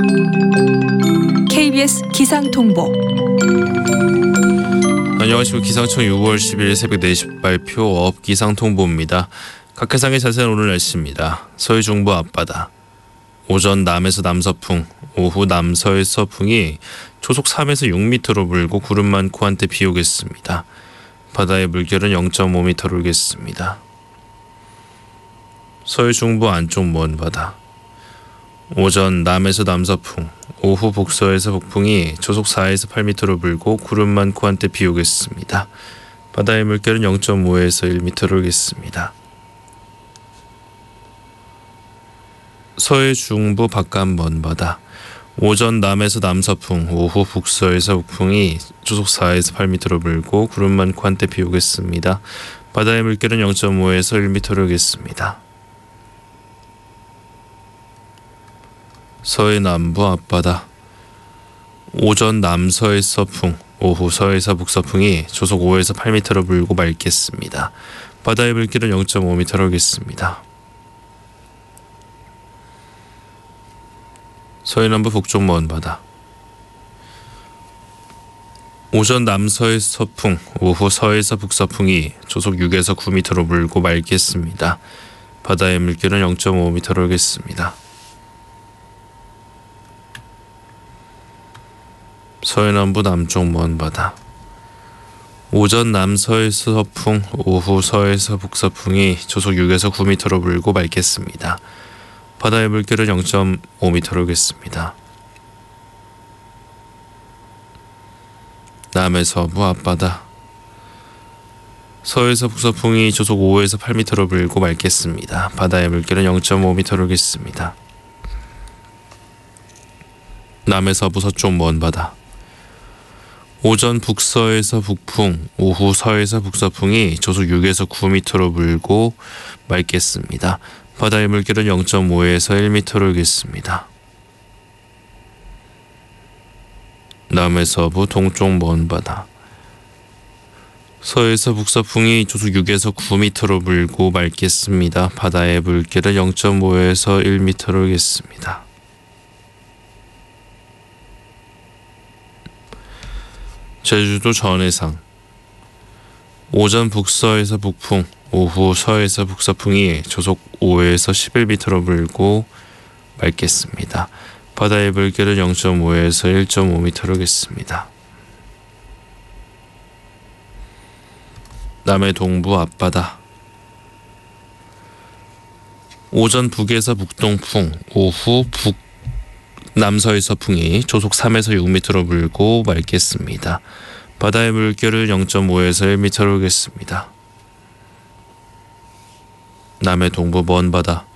KBS 기상통보. 안녕하십니까. 기상청 6월 10일 새벽 4시 발표 어업 기상통보입니다. 각 해상의 자세한 오늘 날씨입니다. 서해 중부 앞바다 오전 남에서 남서풍, 오후 남서에서 풍이 초속 3에서 6m로 불고 구름 많고 한때 비 오겠습니다. 바다의 물결은 0.5m로 일겠습니다. 서해 중부 안쪽 먼 바다 오전 남에서 남서풍, 오후 북서에서 북풍이 초속 4에서 8m로 불고 구름 많고 한때 비 오겠습니다. 바다의 물결은 0.5에서 1m로 일겠습니다. 서해 중부 바깥 먼 바다 오전 남에서 남서풍, 오후 북서에서 북풍이 초속 4에서 8m로 불고 구름 많고 한때 비 오겠습니다. 바다의 물결은 0.5에서 1m로 일겠습니다. 서해 남부 앞바다 오전 남서에서 풍, 오후 서에서 북서풍이 초속 5에서 8m로 불고 맑겠습니다. 바다의 물결은 0.5m로 일겠습니다. 서해 남부 북쪽 먼 바다 오전 남서에서 풍, 오후 서에서 북서풍이 초속 6에서 9m로 불고 맑겠습니다. 바다의 물결은 0.5m로 일겠습니다. 서해 남부 남쪽 먼 바다 오전 남서에서 서풍, 오후 서에서 북서풍이 초속 6에서 9m로 불고 맑겠습니다. 바다의 물결은 0.5m로 일겠습니다. 남해 서부 앞바다 서에서 북서풍이 초속 5에서 8m로 불고 맑겠습니다. 바다의 물결은 0.5m로 일겠습니다. 남해 서부 서쪽 먼 바다 오전 북서에서 북풍, 오후 서에서 북서풍이 초속 6에서 9m로 불고 맑겠습니다. 바다의 물결은 0.5에서 1m로 일겠습니다. 남해 서부 동쪽 먼 바다 서에서 북서풍이 초속 6에서 9m로 불고 맑겠습니다. 바다의 물결은 0.5에서 1m로 일겠습니다. 제주도 전해상 오전 북서에서 북풍, 오후 서에서 북서풍이 초속 5에서 11m로 불고 맑겠습니다. 바다의 물결은 0.5에서 1.5m로 일겠습니다. 남해 동부 앞바다 오전 북에서 북동풍, 오후 북남서에서 풍이 초속 3에서 6m로 불고 맑겠습니다. 바다의 물결은 0.5에서 1m로 일겠습니다. 남해 동부 먼 바다